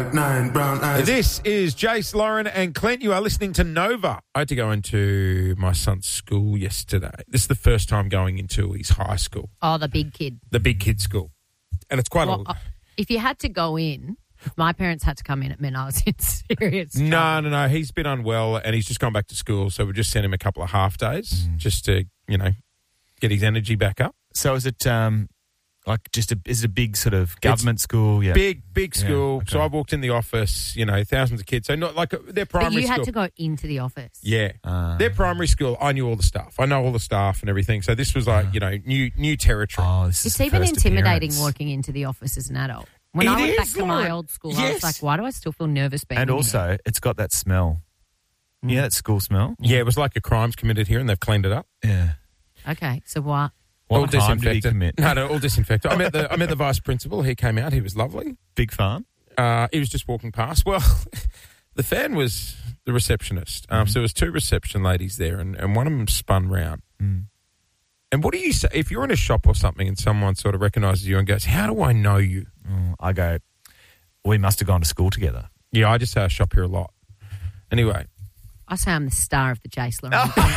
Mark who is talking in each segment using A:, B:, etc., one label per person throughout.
A: 5'9", brown eyes.
B: This is Jace, Lauren and Clint. You are listening to Nova. I had to go into my son's school yesterday. This is the first time going into his high school.
C: Oh, the big kid.
B: The big kid school. And it's quite a...
C: If you had to go in, if my parents had to come in, it meant I was in serious trouble.
B: No. He's been unwell and he's just gone back to school. So we just sent him a couple of half days just to, get his energy back up.
D: So is it is it a big sort of government school? Yeah.
B: Big school.
D: Yeah, okay.
B: So I walked in the office, thousands of kids. So not like their primary
C: But you
B: school.
C: had to go into the office.
B: Yeah. Their primary school, I knew all the staff. I know all the staff and everything. So this was like, new territory.
D: Oh, this is
C: It's
D: the
C: even
D: first
C: intimidating
D: appearance.
C: walking into the office as an adult. When
B: It
C: I went back
B: is,
C: to my
B: Lauren.
C: old school, I
B: Yes.
C: was like, why do I still feel nervous being
D: And
C: in
D: also,
C: here?
D: it's got that smell. Yeah, that school smell.
B: Yeah, it was like a crime's committed here and they've cleaned it up.
D: Yeah.
C: Okay, so what?
D: What crime did he
B: disinfected.
D: commit?
B: No, all disinfected. I met the vice principal. He came out. He was lovely.
D: Big fan?
B: He was just walking past. Well, the fan was the receptionist. So there was two reception ladies there, and one of them spun round. And what do you say if you're in a shop or something and someone sort of recognises you and goes, "How do I know you?"
D: I go, we must have gone to school together.
B: Yeah, I just say I shop here a lot. Anyway.
C: I say I'm the star of the Jace Lauren.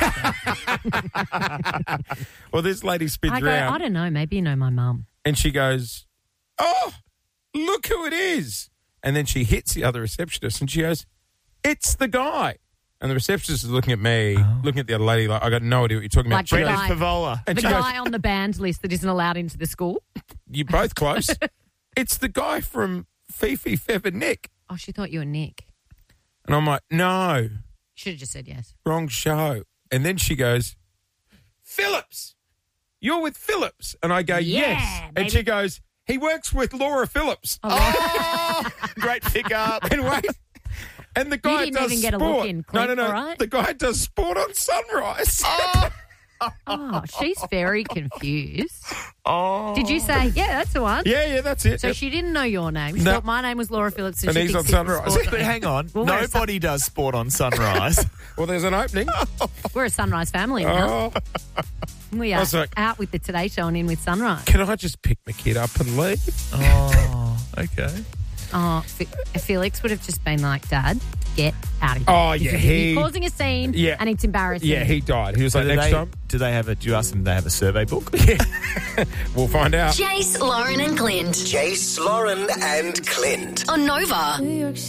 B: Well, this lady spins
C: I go,
B: round.
C: I don't know, maybe you know my mum.
B: And she goes, "Oh, look who it is." And then she hits the other receptionist and she goes, "It's the guy." And the receptionist is looking at me, looking at the other lady like, I got no idea what you're talking about.
C: Like
B: She
C: the
B: goes,
C: guy-
D: Pavola.
B: and
C: The
B: she goes,
C: guy on the band list that isn't allowed into the school.
B: "You're both close." It's the guy from Fifi, Fev and Nick.
C: Oh, she thought you were Nick.
B: And I'm like, "No,
C: Should have just said yes.
B: wrong show." And then she goes, "Phillips, you're with Phillips." And I go,
C: Yeah,
B: "Yes."
C: baby.
B: And she goes, "He works with Laura Phillips."
D: Oh, great pickup.
B: And wait. And the guy
C: didn't
B: does
C: even get a
B: sport.
C: look in, Clint,
B: no.
C: all right?
B: The guy does sport on Sunrise.
C: Oh, she's very confused.
D: Oh.
C: Did you say, yeah, that's the one?
B: Yeah, that's it.
C: So
B: Yep.
C: she didn't know your name. She
B: No.
C: thought my name was Laura Phillips and
B: And
C: she
B: he's
C: thinks
B: on
C: this is
B: Sunrise.
C: sport.
D: But hang on,
C: Well, we're a
D: nobody does sport on Sunrise.
B: Well, there's an opening.
C: We're a Sunrise family now.
B: Oh,
C: We
B: I
C: are
B: was like-
C: out with the Today Show and in with Sunrise.
B: can I just pick my kid up and leave?
D: Oh, okay.
C: Oh, Felix would have just been like, Dad, get out of here.
B: Oh, yeah,
C: Because
B: he-
C: you're causing a scene
B: Yeah.
C: and it's embarrassing.
B: Yeah, he died. He was like, next time,
D: Do they have do you ask them if they have a survey book?
B: we'll find out.
E: Jace, Lauren and Clint
F: Jace, Lauren and Clint.
E: on Nova.